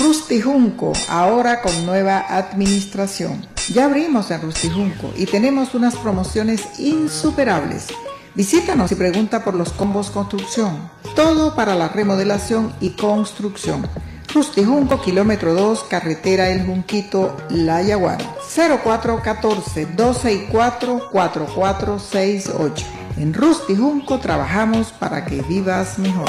Rustijunco, ahora con nueva administración. Ya abrimos en Rustijunco y tenemos unas promociones insuperables. Visítanos y pregunta por los combos construcción. Todo para la remodelación y construcción. Rustijunco, kilómetro 2, carretera El Junquito, La Yaguara. 0414-264-4468. En Rustijunco trabajamos para que vivas mejor.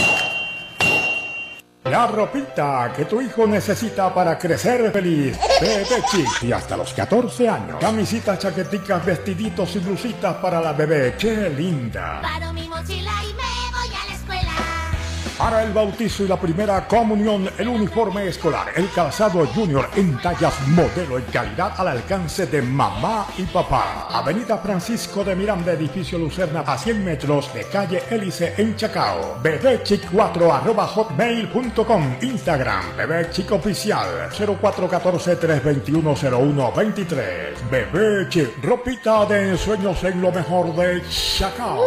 La ropita que tu hijo necesita para crecer feliz. Bebé Chic. Y hasta los 14 años. Camisitas, chaqueticas, vestiditos y blusitas para la bebé. ¡Qué linda! Paro mi mochila y me voy a la escuela. Para el bautizo y la primera comunión, el uniforme escolar, el calzado junior en tallas modelo y calidad al alcance de mamá y papá. Avenida Francisco de Miranda, edificio Lucerna, a 100 metros de calle Hélice en Chacao. bebechic4@hotmail.com. Instagram, bebechicoficial, 0414-321-0123. Bebé Chic, ropita de ensueños en lo mejor de Chacao.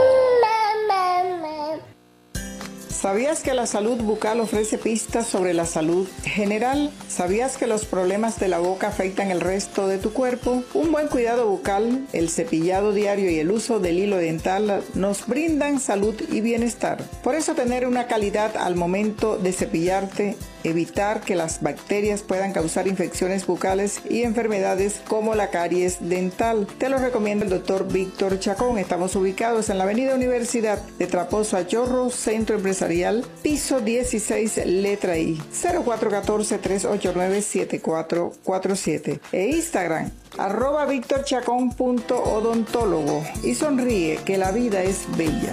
¿Sabías que la salud bucal ofrece pistas sobre la salud general? ¿Sabías que los problemas de la boca afectan el resto de tu cuerpo? Un buen cuidado bucal, el cepillado diario y el uso del hilo dental nos brindan salud y bienestar. Por eso tener una calidad al momento de cepillarte, evitar que las bacterias puedan causar infecciones bucales y enfermedades como la caries dental. Te lo recomienda el Dr. Víctor Chacón. Estamos ubicados en la Avenida Universidad de Traposo a Chorro, Centro Empresarial, piso 16, letra I, 0414-389-7447. E Instagram, @victorchacon.odontólogo. Y sonríe, que la vida es bella.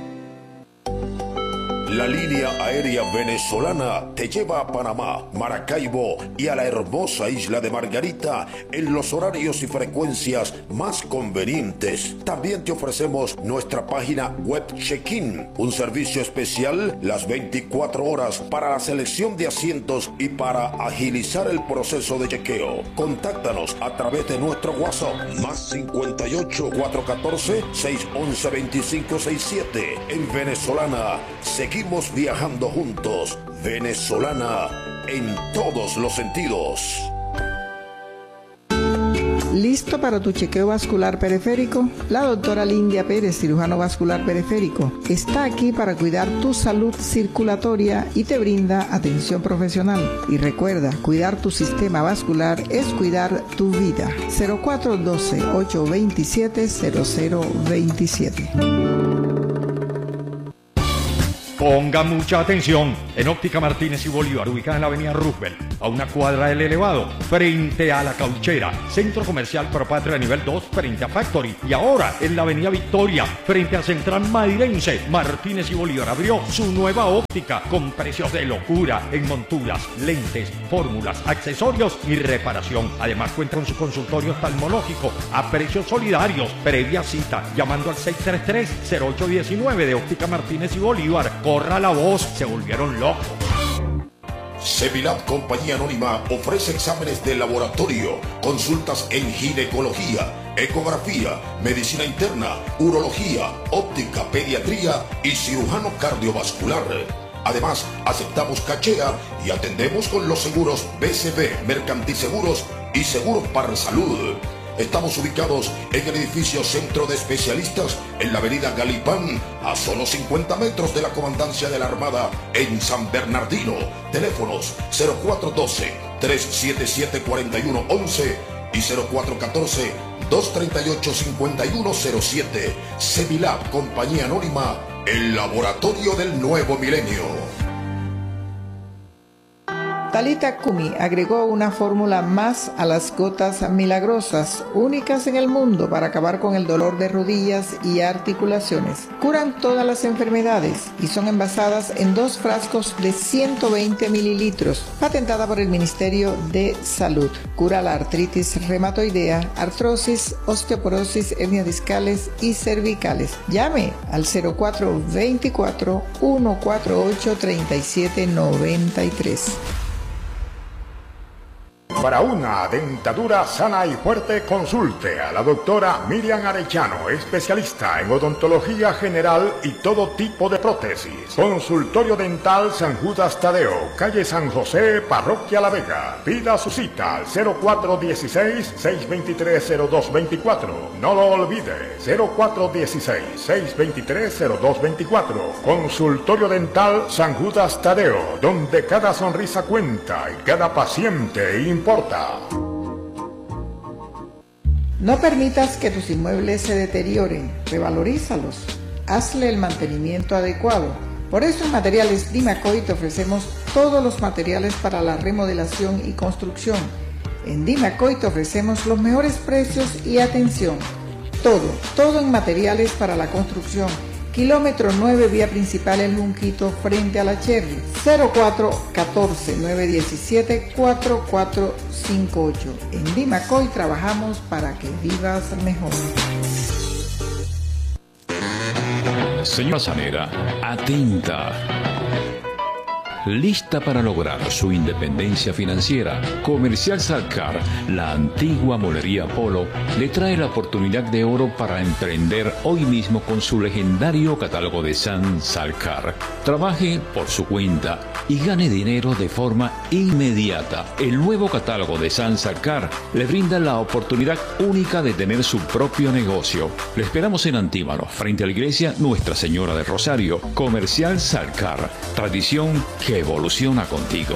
La línea aérea venezolana te lleva a Panamá, Maracaibo y a la hermosa isla de Margarita en los horarios y frecuencias más convenientes. También te ofrecemos nuestra página web Check-in, un servicio especial las 24 horas para la selección de asientos y para agilizar el proceso de chequeo. Contáctanos a través de nuestro WhatsApp, más 58 414 611 2567. En Venezolana, seguimos viajando juntos. Venezolana en todos los sentidos. ¿Listo para tu chequeo vascular periférico? La doctora Lindia Pérez, cirujano vascular periférico, está aquí para cuidar tu salud circulatoria y te brinda atención profesional. Y recuerda, cuidar tu sistema vascular es cuidar tu vida. 0412-827-0027. Ponga mucha atención. En Óptica Martínez y Bolívar, ubicada en la avenida Roosevelt, a una cuadra del Elevado, frente a la Cauchera, Centro Comercial Propatria nivel 2, frente a Factory. Y ahora en la avenida Victoria, frente a Central Madirense, Martínez y Bolívar abrió su nueva óptica con precios de locura en monturas, lentes, fórmulas, accesorios y reparación. Además cuenta con su consultorio oftalmológico a precios solidarios. Previa cita llamando al 633-0819 de Óptica Martínez y Bolívar. Corra la voz, se volvieron locos. Sevilab Compañía Anónima ofrece exámenes de laboratorio, consultas en ginecología, ecografía, medicina interna, urología, óptica, pediatría y cirujano cardiovascular. Además, aceptamos cachea y atendemos con los seguros BCB, Mercantiseguros y Seguros para Salud. Estamos ubicados en el edificio Centro de Especialistas en la avenida Galipán, a solo 50 metros de la Comandancia de la Armada en San Bernardino. Teléfonos 0412-377-4111 y 0414-238-5107. Sevilab Compañía Anónima, el laboratorio del nuevo milenio. Talita Kumi agregó una fórmula más a las gotas milagrosas, únicas en el mundo para acabar con el dolor de rodillas y articulaciones. Curan todas las enfermedades y son envasadas en 2 frascos de 120 mililitros, patentada por el Ministerio de Salud. Cura la artritis reumatoidea, artrosis, osteoporosis, hernias discales y cervicales. Llame al 0424-148-3793. Para una dentadura sana y fuerte, consulte a la doctora Miriam Arellano, especialista en odontología general y todo tipo de prótesis. Consultorio Dental San Judas Tadeo, calle San José, Parroquia La Vega. Pida su cita al 0416-623-0224. No lo olvide, 0416-623-0224. Consultorio Dental San Judas Tadeo, donde cada sonrisa cuenta y cada paciente importa. No permitas que tus inmuebles se deterioren, revalorízalos, hazle el mantenimiento adecuado. Por eso en Materiales Dimacoy te ofrecemos todos los materiales para la remodelación y construcción. En Dimacoy te ofrecemos los mejores precios y atención. Todo en materiales para la construcción. Kilómetro 9, vía principal El Junquito, frente a la Cherry. 0414-917-4458. En Dimacoy trabajamos para que vivas mejor. Señora Sanera, atenta. Lista para lograr su independencia financiera, Comercial Salcar, la antigua molería Polo, le trae la oportunidad de oro para emprender hoy mismo con su legendario catálogo de San Salcar. Trabaje por su cuenta y gane dinero de forma inmediata. El nuevo catálogo de San Salcar le brinda la oportunidad única de tener su propio negocio. Le esperamos en Antímano, frente a la iglesia Nuestra Señora del Rosario. Comercial Salcar, tradición que evoluciona contigo.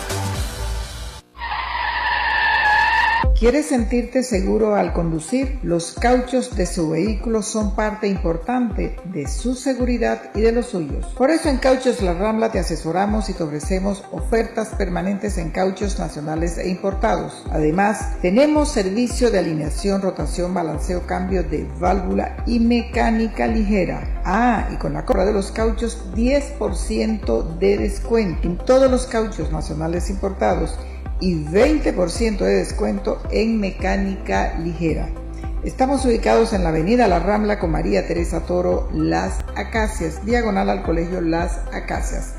¿Quieres sentirte seguro al conducir? Los cauchos de su vehículo son parte importante de su seguridad y de los suyos. Por eso en Cauchos La Rambla te asesoramos y te ofrecemos ofertas permanentes en cauchos nacionales e importados. Además, tenemos servicio de alineación, rotación, balanceo, cambio de válvula y mecánica ligera. Y con la compra de los cauchos, 10% de descuento en todos los cauchos nacionales importados y 20% de descuento en mecánica ligera. Estamos ubicados en la avenida La Rambla con María Teresa Toro, Las Acacias, diagonal al Colegio Las Acacias.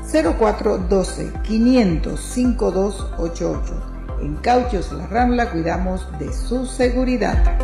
0412-500-5288. En Cauchos La Rambla cuidamos de su seguridad.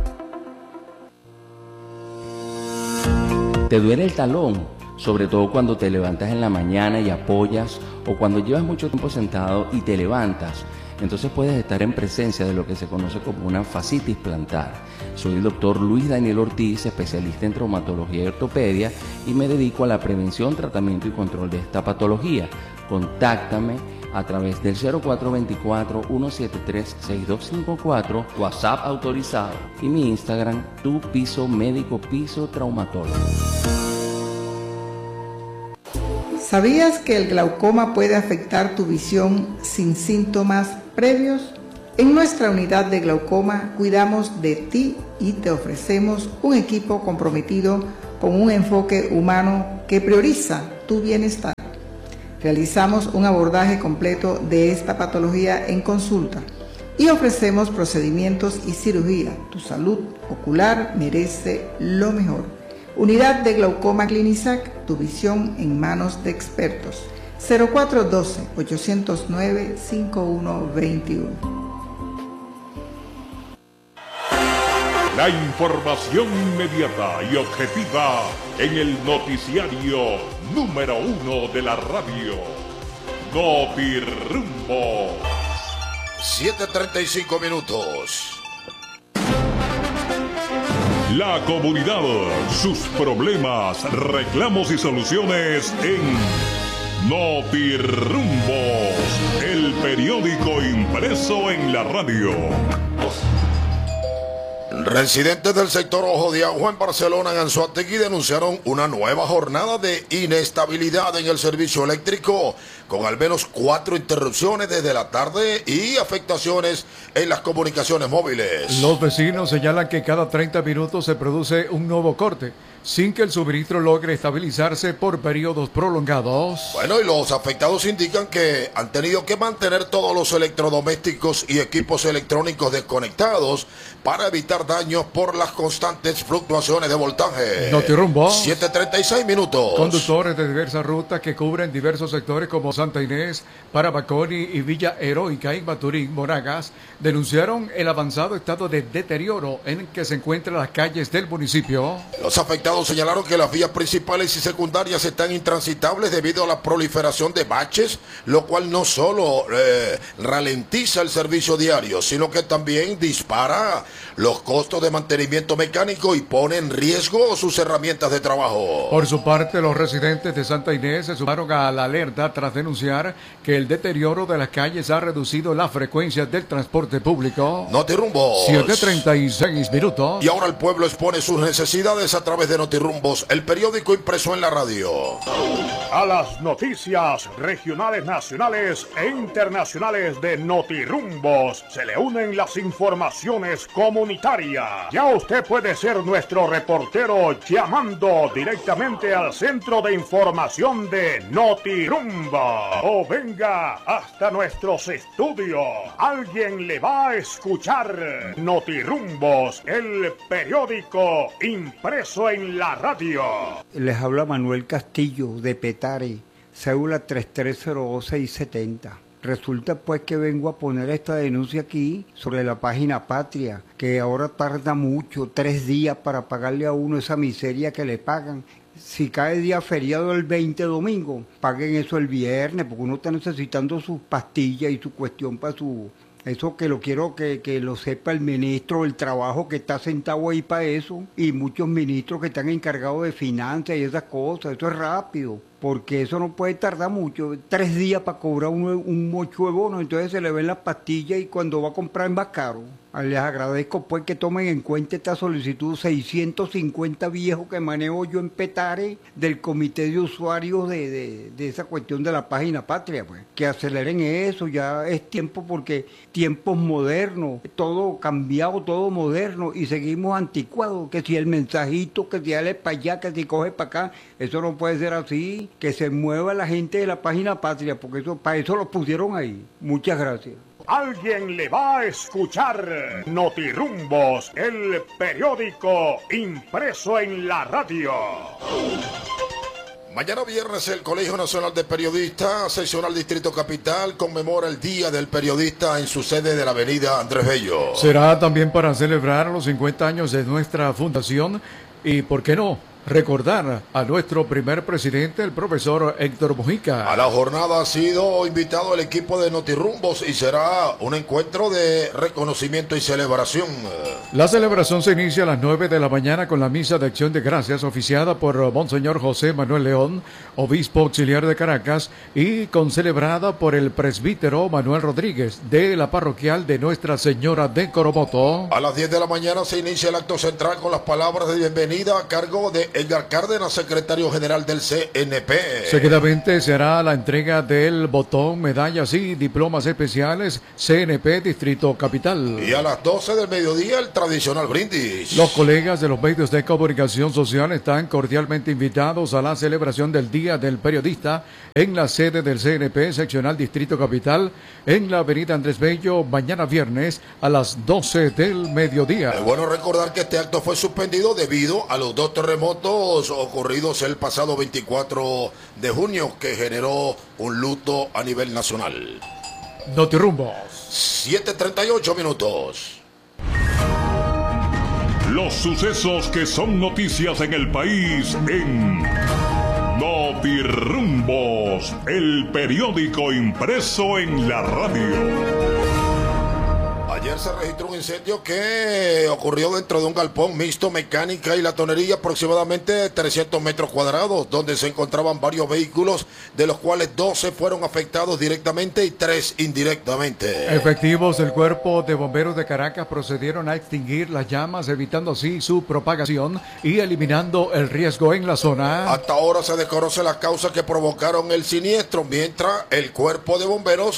¿Te duele el talón? Sobre todo cuando te levantas en la mañana y apoyas, o cuando llevas mucho tiempo sentado y te levantas. Entonces puedes estar en presencia de lo que se conoce como una fascitis plantar. Soy el doctor Luis Daniel Ortiz, especialista en traumatología y ortopedia, y me dedico a la prevención, tratamiento y control de esta patología. Contáctame a través del 0424-173-6254, WhatsApp autorizado, y mi Instagram, Tu Piso Médico Piso Traumatólogo. ¿Sabías que el glaucoma puede afectar tu visión sin síntomas previos? En nuestra unidad de glaucoma cuidamos de ti y te ofrecemos un equipo comprometido con un enfoque humano que prioriza tu bienestar. Realizamos un abordaje completo de esta patología en consulta y ofrecemos procedimientos y cirugía. Tu salud ocular merece lo mejor. Unidad de Glaucoma Clinisac, tu visión en manos de expertos. 0412-809-5121. La información inmediata y objetiva en el noticiario número 1 de la radio. Notirrumbo. 7:35 minutos. La comunidad, sus problemas, reclamos y soluciones en Notirrumbos, el periódico impreso en la radio. Residentes del sector Ojo de Agua en Barcelona, en Anzoátegui, denunciaron una nueva jornada de inestabilidad en el servicio eléctrico, con al menos 4 interrupciones desde la tarde y afectaciones en las comunicaciones móviles. Los vecinos señalan que cada 30 minutos se produce un nuevo corte. sin que el suministro logre estabilizarse por periodos prolongados. Bueno, y los afectados indican que han tenido que mantener todos los electrodomésticos y equipos electrónicos desconectados para evitar daños por las constantes fluctuaciones de voltaje. Notirumbo. 7:36 minutos. Conductores de diversas rutas que cubren diversos sectores como Santa Inés, Parabaconi y Villa Heroica y Maturín, Monagas, denunciaron el avanzado estado de deterioro en que se encuentran las calles del municipio. Los afectados señalaron que las vías principales y secundarias están intransitables debido a la proliferación de baches, lo cual no solo ralentiza el servicio diario, sino que también dispara los costos de mantenimiento mecánico y pone en riesgo sus herramientas de trabajo. Por su parte, los residentes de Santa Inés se sumaron a la alerta tras denunciar que el deterioro de las calles ha reducido la frecuencia del transporte público. Notirrumbos. 7:36 minutos. Y ahora el pueblo expone sus necesidades a través de Notirrumbos, el periódico impreso en la radio. A las noticias regionales, nacionales e internacionales de Notirrumbos se le unen las informaciones comunitarias. Ya usted puede ser nuestro reportero llamando directamente al centro de información de Notirumbo. O venga hasta nuestros estudios. Alguien le va a escuchar. Notirrumbos, el periódico impreso en la radio. Les habla Manuel Castillo de Petare, cédula 3302670. Resulta pues que vengo a poner esta denuncia aquí sobre la página Patria, que ahora tarda mucho, 3 días para pagarle a uno esa miseria que le pagan. Si cae día feriado el 20 domingo, paguen eso el viernes, porque uno está necesitando sus pastillas y su cuestión para su... Eso que lo quiero que lo sepa el ministro del trabajo que está sentado ahí para eso, y muchos ministros que están encargados de finanzas y esas cosas. Eso es rápido, porque eso no puede tardar mucho. 3 días para cobrar un mocho de bono, entonces se le ven las pastillas y cuando va a comprar es más caro. Les agradezco pues que tomen en cuenta esta solicitud. 650 viejos que manejo yo en Petare del comité de usuarios de esa cuestión de la página Patria, pues. Que aceleren eso, ya es tiempo, porque tiempos modernos, todo cambiado, todo moderno, y seguimos anticuados, que si el mensajito, que si dale para allá, que si coge para acá, eso no puede ser así. Que se mueva la gente de la página Patria, porque eso, para eso lo pusieron ahí. Muchas gracias. Alguien le va a escuchar. Notirrumbos, el periódico impreso en la radio. Mañana viernes el Colegio Nacional de Periodistas, seccional Distrito Capital, conmemora el Día del Periodista en su sede de la avenida Andrés Bello. Será también para celebrar los 50 años de nuestra fundación y, ¿por qué no?, recordar a nuestro primer presidente, el profesor Héctor Mujica. A la jornada ha sido invitado el equipo de Notirrumbos y será un encuentro de reconocimiento y celebración. La celebración se inicia a las 9 de la mañana con la misa de acción de gracias oficiada por Monseñor José Manuel León, obispo auxiliar de Caracas, y concelebrada por el presbítero Manuel Rodríguez de la parroquial de Nuestra Señora de Coromoto. A las 10 de la mañana se inicia el acto central con las palabras de bienvenida a cargo de Edgar Cárdenas, secretario general del CNP. Seguidamente se hará la entrega del botón, medallas y diplomas especiales CNP Distrito Capital. Y a las 12 del mediodía el tradicional brindis. Los colegas de los medios de comunicación social están cordialmente invitados a la celebración del Día del Periodista en la sede del CNP seccional Distrito Capital en la avenida Andrés Bello, mañana viernes a las 12 del mediodía. Es bueno recordar que este acto fue suspendido debido a los 2 terremotos ocurridos el pasado 24 de junio que generó un luto a nivel nacional. Notirrumbos. 7:38 minutos. Los sucesos que son noticias en el país en Notirrumbos, el periódico impreso en la radio. Ayer se registró un incendio que ocurrió dentro de un galpón mixto, mecánica y latonería, aproximadamente 300 metros cuadrados, donde se encontraban varios vehículos, de los cuales 12 fueron afectados directamente y 3 indirectamente. Efectivos del Cuerpo de Bomberos de Caracas procedieron a extinguir las llamas, evitando así su propagación y eliminando el riesgo en la zona. Hasta ahora se desconoce las causas que provocaron el siniestro, mientras el Cuerpo de Bomberos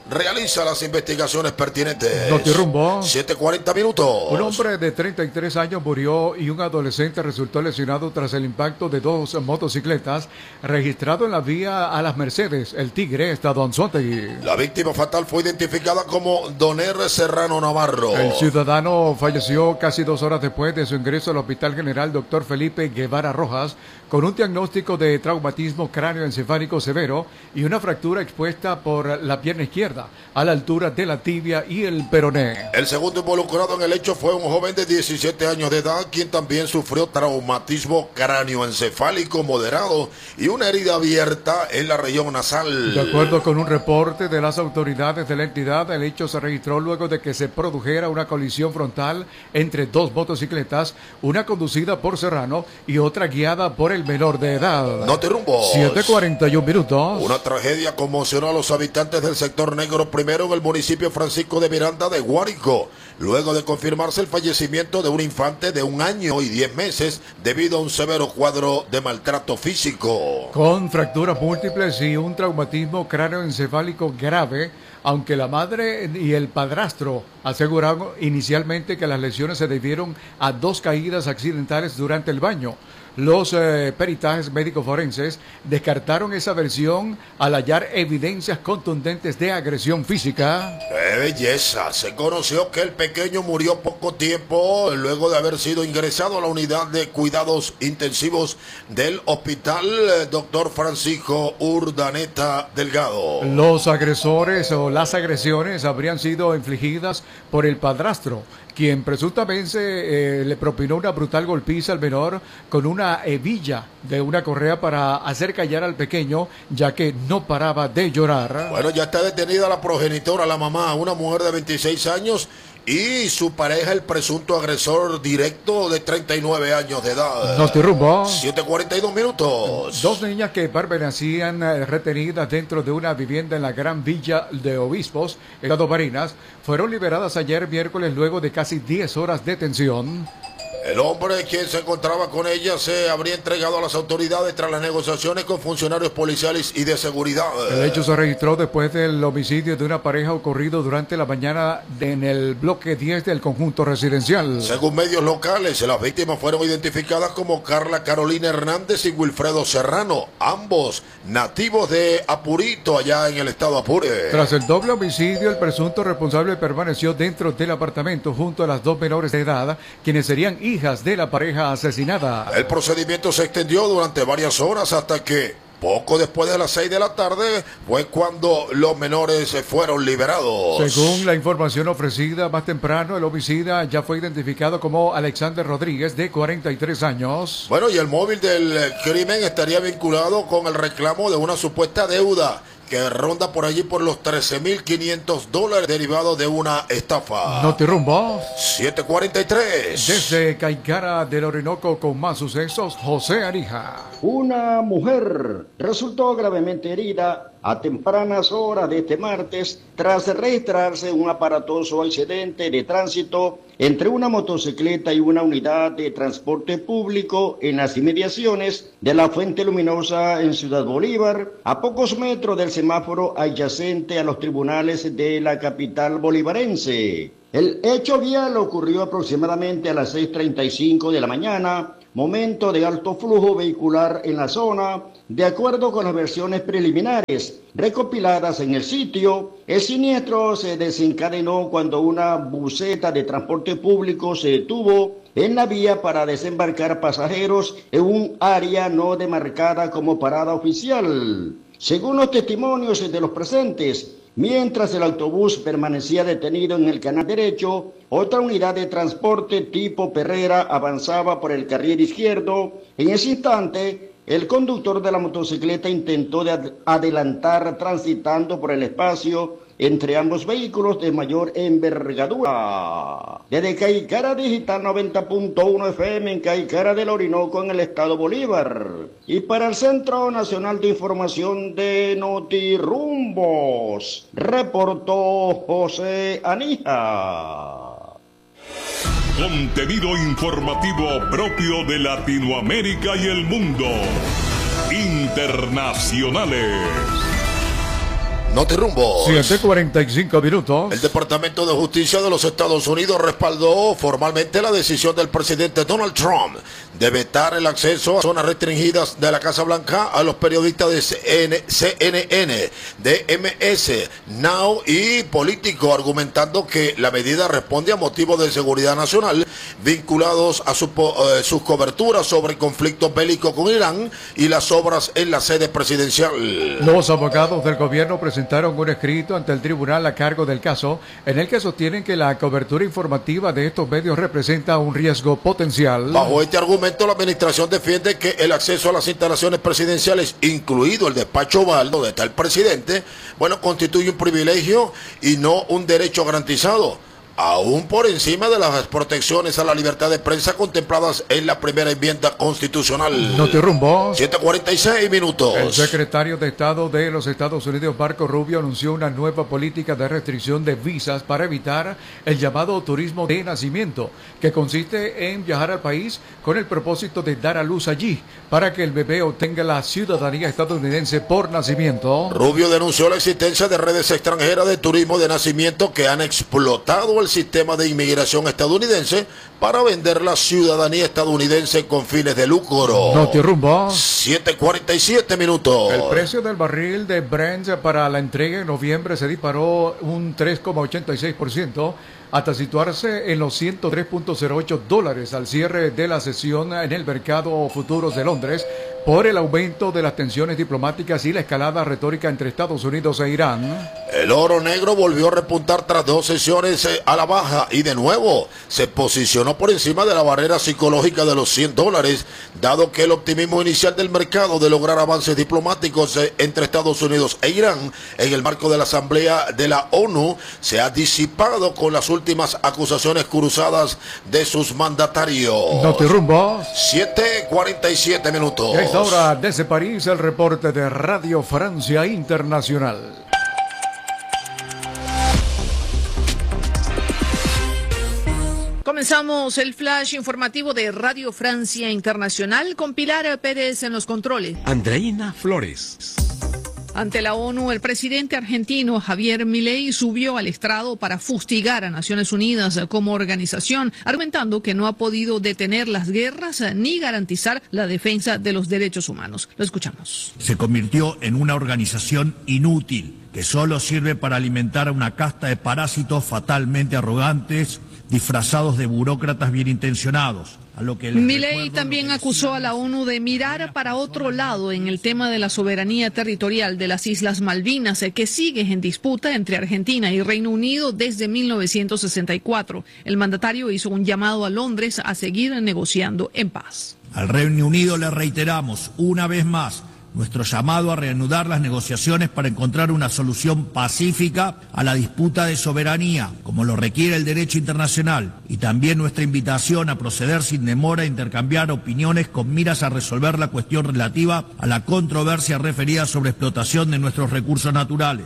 realiza las investigaciones pertinentes. Notirumbo. 7:40 minutos. Un hombre de 33 años murió y un adolescente resultó lesionado tras el impacto de dos motocicletas registrado en la vía a Las Mercedes, El Tigre, estado Anzoátegui. La víctima fatal fue identificada como Doner Serrano Navarro. El ciudadano falleció casi 2 horas después de su ingreso al Hospital General Dr. Felipe Guevara Rojas con un diagnóstico de traumatismo cráneoencefálico severo y una fractura expuesta por la pierna izquierda a la altura de la tibia y el peroné. El segundo involucrado en el hecho fue un joven de 17 años de edad, quien también sufrió traumatismo cráneoencefálico moderado y una herida abierta en la región nasal. De acuerdo con un reporte de las autoridades de la entidad, el hecho se registró luego de que se produjera una colisión frontal entre dos motocicletas, una conducida por Serrano y otra guiada por el menor de edad. Notirumbo. 7:41 minutos. Una tragedia conmocionó a los habitantes del sector negro primero en el municipio Francisco de Miranda de Guárico, luego de confirmarse el fallecimiento de un infante de 1 año y 10 meses debido a un severo cuadro de maltrato físico. Con fracturas múltiples y un traumatismo cráneoencefálico grave, aunque la madre y el padrastro aseguraron inicialmente que las lesiones se debieron a 2 caídas accidentales durante el baño. Los peritajes médicos forenses descartaron esa versión al hallar evidencias contundentes de agresión física. ¡Qué belleza! Se conoció que el pequeño murió poco tiempo luego de haber sido ingresado a la unidad de cuidados intensivos del hospital Dr. Francisco Urdaneta Delgado. Los agresores o las agresiones habrían sido infligidas por el padrastro, quien presuntamente le propinó una brutal golpiza al menor con una hebilla de una correa para hacer callar al pequeño, ya que no paraba de llorar. Bueno, ya está detenida la progenitora, la mamá, una mujer de 26 años, y su pareja, el presunto agresor directo de 39 años de edad. Notirumbo. 7:42 minutos. 2 niñas que permanecían retenidas dentro de una vivienda en la Gran Villa de Obispos, Estado Barinas, fueron liberadas ayer miércoles luego de casi 10 horas de detención. El hombre quien se encontraba con ella se habría entregado a las autoridades tras las negociaciones con funcionarios policiales y de seguridad. El hecho se registró después del homicidio de una pareja ocurrido durante la mañana en el bloque 10 del conjunto residencial. Según medios locales, las víctimas fueron identificadas como Carla Carolina Hernández y Wilfredo Serrano, ambos nativos de Apurito, allá en el estado Apure. Tras el doble homicidio, el presunto responsable permaneció dentro del apartamento junto a las 2 menores de edad, quienes serían hijas de la pareja asesinada. El procedimiento se extendió durante varias horas hasta que, poco después de las 6 de la tarde, fue cuando los menores fueron liberados. Según la información ofrecida más temprano, el homicida ya fue identificado como Alexander Rodríguez, de 43 años. Bueno, y el móvil del crimen estaría vinculado con el reclamo de una supuesta deuda que ronda por allí por los $13,500 derivado de una estafa. Notirumbo. 7:43. Desde Caicara del Orinoco con más sucesos, José Arija. Una mujer resultó gravemente herida a tempranas horas de este martes tras registrarse un aparatoso accidente de tránsito entre una motocicleta y una unidad de transporte público en las inmediaciones de la Fuente Luminosa en Ciudad Bolívar, a pocos metros del semáforo adyacente a los tribunales de la capital bolivarense. El hecho vial ocurrió aproximadamente a las 6:35 de la mañana, momento de alto flujo vehicular en la zona. De acuerdo con las versiones preliminares recopiladas en el sitio, el siniestro se desencadenó cuando una buseta de transporte público se detuvo en la vía para desembarcar pasajeros en un área no demarcada como parada oficial. Según los testimonios de los presentes, mientras el autobús permanecía detenido en el canal derecho, otra unidad de transporte tipo Perrera avanzaba por el carril izquierdo. En ese instante, el conductor de la motocicleta intentó adelantar transitando por el espacio entre ambos vehículos de mayor envergadura. Desde Caicara Digital 90.1 FM en Caicara del Orinoco en el estado Bolívar. Y para el Centro Nacional de Información de Notirumbos, reportó José Anija. Contenido informativo propio de Latinoamérica y el mundo. Internacionales. Notirumbo. 7:45 minutos. El Departamento de Justicia de los Estados Unidos respaldó formalmente la decisión del presidente Donald Trump de vetar el acceso a zonas restringidas de la Casa Blanca a los periodistas de CNN, DMS, Now y Político, argumentando que la medida responde a motivos de seguridad nacional vinculados a sus coberturas sobre conflictos bélicos con Irán y las obras en la sede presidencial. Los abogados del gobierno presentaron un escrito ante el tribunal a cargo del caso, en el que sostienen que la cobertura informativa de estos medios representa un riesgo potencial. Bajo este argumento, la administración defiende que el acceso a las instalaciones presidenciales, incluido el despacho oval donde está el presidente, constituye un privilegio y no un derecho garantizado, aún por encima de las protecciones a la libertad de prensa contempladas en la primera enmienda constitucional. Notirumbo. 7:46 minutos. El secretario de Estado de los Estados Unidos, Marco Rubio, anunció una nueva política de restricción de visas para evitar el llamado turismo de nacimiento, que consiste en viajar al país con el propósito de dar a luz allí, para que el bebé obtenga la ciudadanía estadounidense por nacimiento. Rubio denunció la existencia de redes extranjeras de turismo de nacimiento que han explotado el sistema de inmigración estadounidense para vender la ciudadanía estadounidense con fines de lucro. Notirumbo. 7:47 minutos. El precio del barril de Brent para la entrega en noviembre se disparó un 3,86% hasta situarse en los $103.08 al cierre de la sesión en el mercado futuros de Londres, por el aumento de las tensiones diplomáticas y la escalada retórica entre Estados Unidos e Irán. El oro negro volvió a repuntar tras 2 sesiones a la baja y de nuevo se posicionó por encima de la barrera psicológica de los $100, dado que el optimismo inicial del mercado de lograr avances diplomáticos entre Estados Unidos e Irán en el marco de la Asamblea de la ONU se ha disipado con las últimas acusaciones cruzadas de sus mandatarios. Notirumbo. 7:47 minutos. A esta hora desde París el reporte de Radio Francia Internacional. Comenzamos el flash informativo de Radio Francia Internacional con Pilar Pérez en los controles. Andreina Flores. Ante la ONU, el presidente argentino Javier Milei subió al estrado para fustigar a Naciones Unidas como organización, argumentando que no ha podido detener las guerras ni garantizar la defensa de los derechos humanos. Lo escuchamos. Se convirtió en una organización inútil que solo sirve para alimentar a una casta de parásitos fatalmente arrogantes, disfrazados de burócratas bien intencionados. Milei también acusó a la ONU de mirar para otro lado en el tema de la soberanía territorial de las Islas Malvinas, que sigue en disputa entre Argentina y Reino Unido desde 1964. El mandatario hizo un llamado a Londres a seguir negociando en paz. Al Reino Unido le reiteramos una vez más nuestro llamado a reanudar las negociaciones para encontrar una solución pacífica a la disputa de soberanía, como lo requiere el derecho internacional, y también nuestra invitación a proceder sin demora a intercambiar opiniones con miras a resolver la cuestión relativa a la controversia referida sobre explotación de nuestros recursos naturales.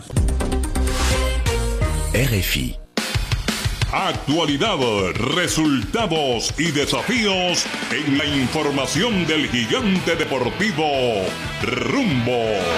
RFI. Actualidad, resultados y desafíos en la información del gigante deportivo Rumbo.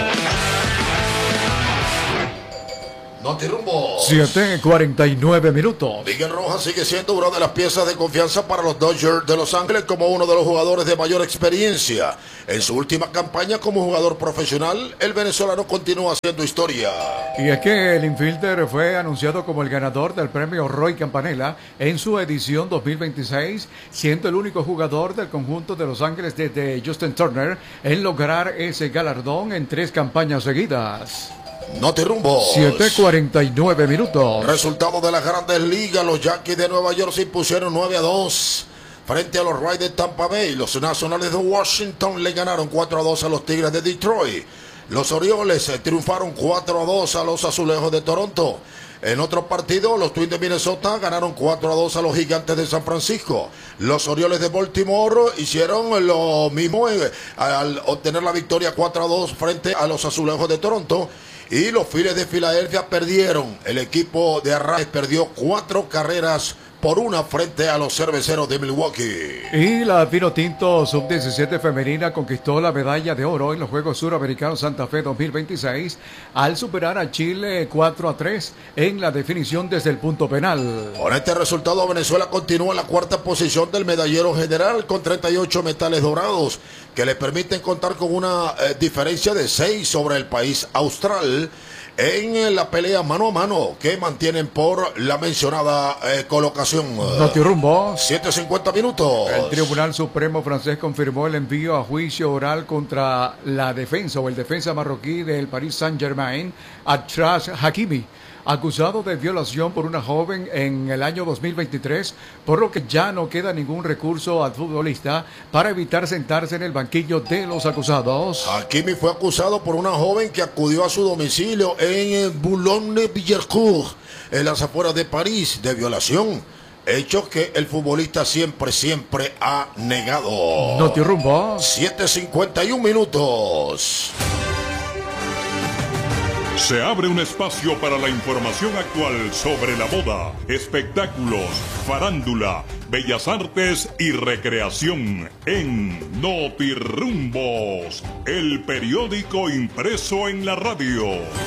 Notirumbo. 7:49 minutos. Miguel Rojas sigue siendo una de las piezas de confianza para los Dodgers de Los Ángeles como uno de los jugadores de mayor experiencia. En su última campaña como jugador profesional, el venezolano continúa haciendo historia. Y es que el infielder fue anunciado como el ganador del premio Roy Campanella en su edición 2026, siendo el único jugador del conjunto de Los Ángeles desde Justin Turner en lograr ese galardón en 3 campañas seguidas. Notirumbo. 7:49 minutos. Resultado de las Grandes Ligas, los Yankees de Nueva York se impusieron 9-2 frente a los Rays de Tampa Bay. Los Nacionales de Washington le ganaron 4-2 a los Tigres de Detroit. Los Orioles triunfaron 4-2 a los Azulejos de Toronto. En otro partido, los Twins de Minnesota ganaron 4-2 a los Gigantes de San Francisco. Los Orioles de Baltimore hicieron lo mismo al obtener la victoria 4-2 frente a los Azulejos de Toronto. Y los Phillies de Filadelfia perdieron. El equipo de Arraez perdió 4 carreras 2-1 frente a los Cerveceros de Milwaukee. Y la Vinotinto Sub-17 femenina conquistó la medalla de oro en los Juegos Suramericanos Santa Fe 2026 al superar a Chile 4-3 en la definición desde el punto penal. Con este resultado, Venezuela continúa en la cuarta posición del medallero general con 38 metales dorados que le permiten contar con una diferencia de 6 sobre el país austral en la pelea mano a mano que mantienen por la mencionada colocación. Notirumbo. 7:50 minutos. El Tribunal Supremo francés confirmó el envío a juicio oral contra la defensa o el defensa marroquí del Paris Saint-Germain, Achraf Hakimi, acusado de violación por una joven en el año 2023, por lo que ya no queda ningún recurso al futbolista para evitar sentarse en el banquillo de los acusados. Hakimi fue acusado por una joven que acudió a su domicilio en Boulogne-Billancourt, en las afueras de París, de violación. Hechos que el futbolista siempre ha negado. Notirumbo. 7:51 minutos. Se abre un espacio para la información actual sobre la moda, espectáculos, farándula, bellas artes y recreación en Notirrumbos, el periódico impreso en la radio.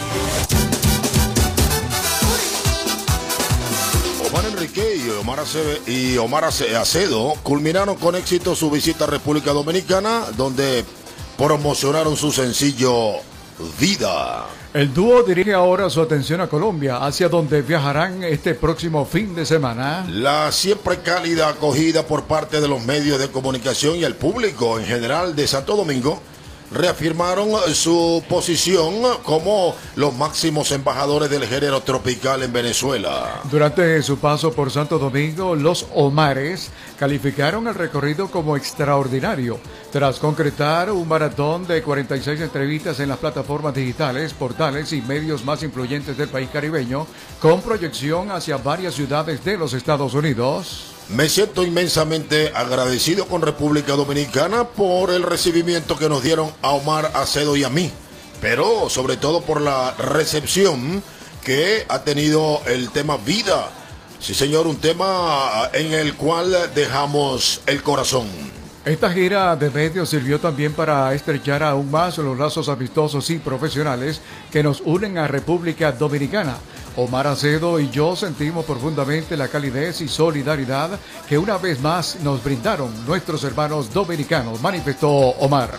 Omar Enrique y Omar Acedo culminaron con éxito su visita a República Dominicana, donde promocionaron su sencillo Vida. El dúo dirige ahora su atención a Colombia, hacia donde viajarán este próximo fin de semana. La siempre cálida acogida por parte de los medios de comunicación y el público en general de Santo Domingo reafirmaron su posición como los máximos embajadores del género tropical en Venezuela. Durante su paso por Santo Domingo, los Omares calificaron el recorrido como extraordinario, tras concretar un maratón de 46 entrevistas en las plataformas digitales, portales y medios más influyentes del país caribeño, con proyección hacia varias ciudades de los Estados Unidos. Me siento inmensamente agradecido con República Dominicana por el recibimiento que nos dieron a Omar Acedo y a mí, pero sobre todo por la recepción que ha tenido el tema Vida. Sí, señor, un tema en el cual dejamos el corazón. Esta gira de medios sirvió también para estrechar aún más los lazos amistosos y profesionales que nos unen a República Dominicana. Omar Acedo y yo sentimos profundamente la calidez y solidaridad que una vez más nos brindaron nuestros hermanos dominicanos, manifestó Omar.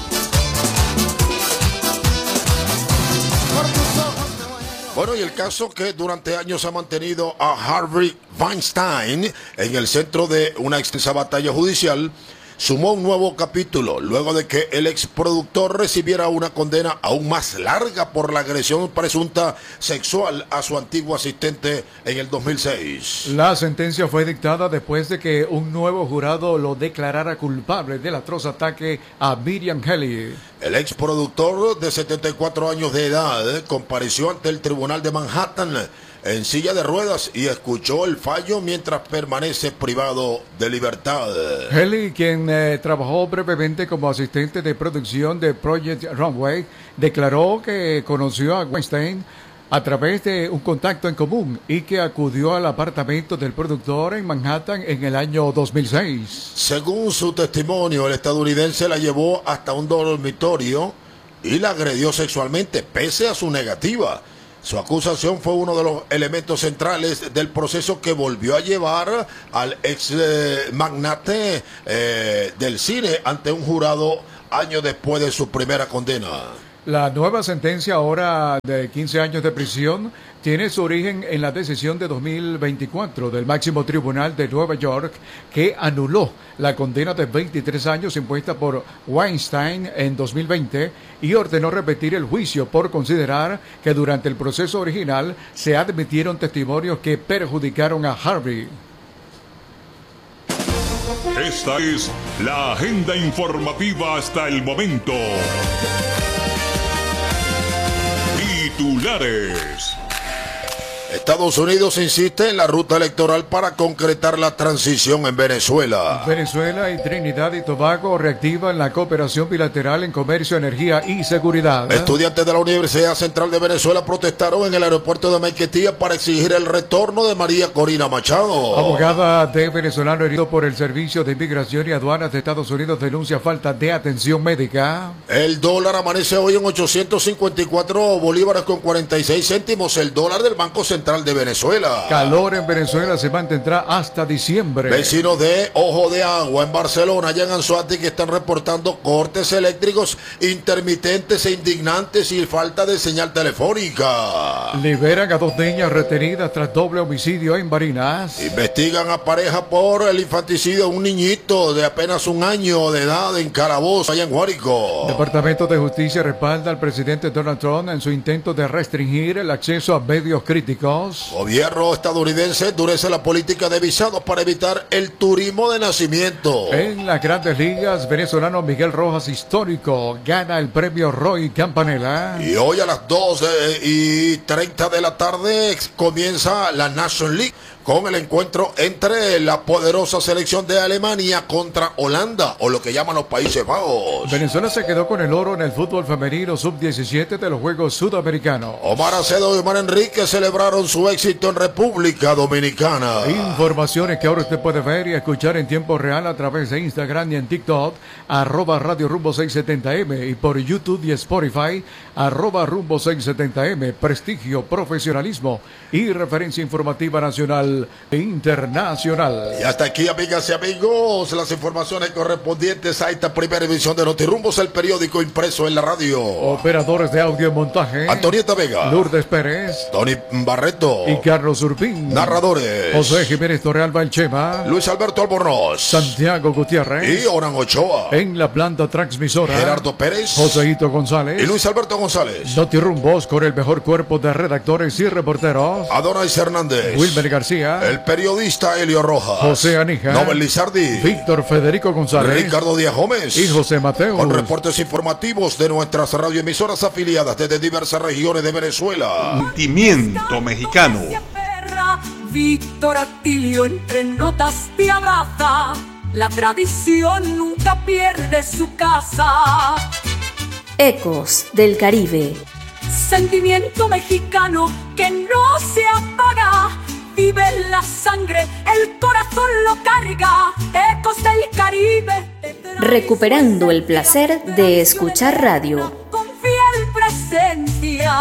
Bueno, y el caso que durante años ha mantenido a Harvey Weinstein en el centro de una extensa batalla judicial sumó un nuevo capítulo luego de que el exproductor recibiera una condena aún más larga por la agresión presunta sexual a su antiguo asistente en el 2006. La sentencia fue dictada después de que un nuevo jurado lo declarara culpable del atroz ataque a Miriam Haley. El exproductor de 74 años de edad compareció ante el tribunal de Manhattan en silla de ruedas y escuchó el fallo mientras permanece privado de libertad. Haley, quien trabajó brevemente como asistente de producción de Project Runway, declaró que conoció a Weinstein a través de un contacto en común y que acudió al apartamento del productor en Manhattan en el año 2006. Según su testimonio, el estadounidense la llevó hasta un dormitorio y la agredió sexualmente, pese a su negativa. Su acusación fue uno de los elementos centrales del proceso que volvió a llevar al ex magnate del cine ante un jurado años después de su primera condena. La nueva sentencia, ahora de 15 años de prisión, tiene su origen en la decisión de 2024 del máximo tribunal de Nueva York, que anuló la condena de 23 años impuesta por Weinstein en 2020 y ordenó repetir el juicio por considerar que durante el proceso original se admitieron testimonios que perjudicaron a Harvey. Esta es la agenda informativa hasta el momento. Titulares. Estados Unidos insiste en la ruta electoral para concretar la transición en Venezuela. Venezuela y Trinidad y Tobago reactivan la cooperación bilateral en comercio, energía y seguridad. Estudiantes de la Universidad Central de Venezuela protestaron en el aeropuerto de Maiquetía para exigir el retorno de María Corina Machado. Abogada de venezolano herido por el Servicio de Inmigración y Aduanas de Estados Unidos denuncia falta de atención médica. El dólar amanece hoy en 854 bolívares con 46 céntimos, el dólar del Banco Central de Venezuela. Calor en Venezuela se mantendrá hasta diciembre. Vecinos de Ojo de Agua en Barcelona y en Anzoátegui están reportando cortes eléctricos intermitentes e indignantes y falta de señal telefónica. Liberan a 2 niñas retenidas tras doble homicidio en Barinas. Investigan a pareja por el infanticidio de un niñito de apenas 1 año de edad en Calabozo, allá en Guárico. Departamento de Justicia respalda al presidente Donald Trump en su intento de restringir el acceso a medios críticos. Gobierno estadounidense endurece la política de visados para evitar el turismo de nacimiento. En las Grandes Ligas, venezolano Miguel Rojas, histórico, gana el premio Roy Campanella. Y hoy a las 2:30 de la tarde comienza la National League con el encuentro entre la poderosa selección de Alemania contra Holanda, o lo que llaman los Países Bajos. Venezuela se quedó con el oro en el fútbol femenino sub-17 de los Juegos Sudamericanos. Omar Acedo y Omar Enrique celebraron su éxito en República Dominicana. Informaciones que ahora usted puede ver y escuchar en tiempo real a través de Instagram y en TikTok, @Radio Rumbo 670M, y por YouTube y Spotify, @Rumbo 670M. Prestigio, profesionalismo y referencia informativa nacional e internacional. Y hasta aquí, amigas y amigos, las informaciones correspondientes a esta primera edición de Notirumbos, el periódico impreso en la radio. Operadores de audio y montaje: Antonieta Vega, Lourdes Pérez, Tony Barreto y Carlos Urpín. Narradores: José Jiménez Torrealba El Chema, Luis Alberto Albornoz, Santiago Gutiérrez y Oran Ochoa. En la planta transmisora, Gerardo Pérez, Joséito González y Luis Alberto González. Notirumbos con el mejor cuerpo de redactores y reporteros: Adonais Hernández, Wilmer García, el periodista Elio Rojas, José Anija, Nobel Lizardi, Víctor Federico González, Ricardo Díaz Gómez y José Mateo, con reportes informativos de nuestras radioemisoras afiliadas desde diversas regiones de Venezuela. Sentimiento mexicano. Víctor Atilio entre notas te abraza, la tradición nunca pierde su casa. Ecos del Caribe. Sentimiento mexicano que no se apaga, vive en la sangre, el corazón lo carga. Ecos del Caribe. Recuperando el placer de escuchar radio. Con fiel presencia.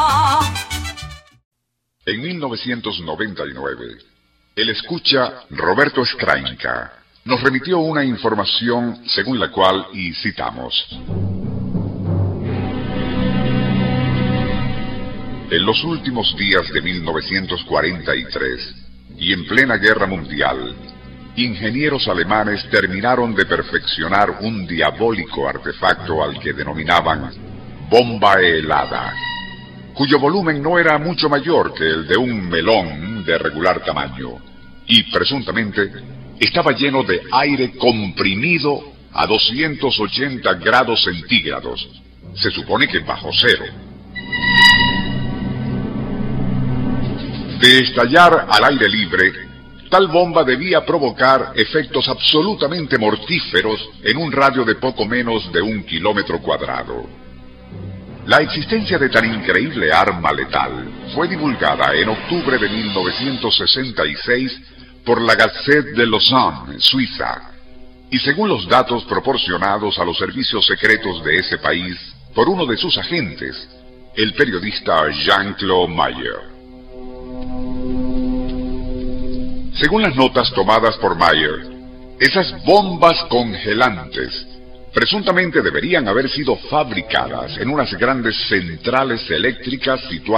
En 1999, el escucha Roberto Strainca nos remitió una información según la cual, y citamos: en los últimos días de 1943 y en plena guerra mundial, ingenieros alemanes terminaron de perfeccionar un diabólico artefacto al que denominaban bomba helada, cuyo volumen no era mucho mayor que el de un melón de regular tamaño, y presuntamente estaba lleno de aire comprimido a 280 grados centígrados, se supone que bajo cero. De estallar al aire libre, tal bomba debía provocar efectos absolutamente mortíferos en un radio de poco menos de 1 kilómetro cuadrado. La existencia de tan increíble arma letal fue divulgada en octubre de 1966 por la Gazette de Lausanne, Suiza, y según los datos proporcionados a los servicios secretos de ese país por uno de sus agentes, el periodista Jean-Claude Mayer. Según las notas tomadas por Mayer, esas bombas congelantes presuntamente deberían haber sido fabricadas en unas grandes centrales eléctricas situadas